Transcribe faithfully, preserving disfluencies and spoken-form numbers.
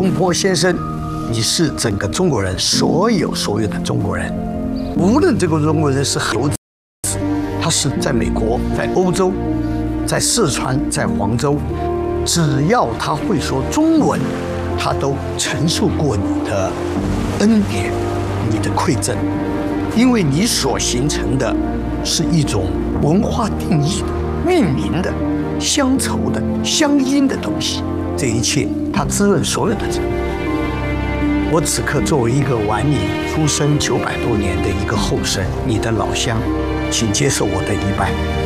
东坡先生，你是整个中国人所有所有的中国人，无论这个中国人是游子，他是在美国、在欧洲、在四川、在黄州，只要他会说中文，他都承受过你的恩典、你的馈赠，因为你所形成的是一种文化定义的、命名的、乡愁的、乡音的东西。这一切，它滋润所有的人。我此刻作为一个晚你出生九百多年的一个后生，你的老乡，请接受我的一拜。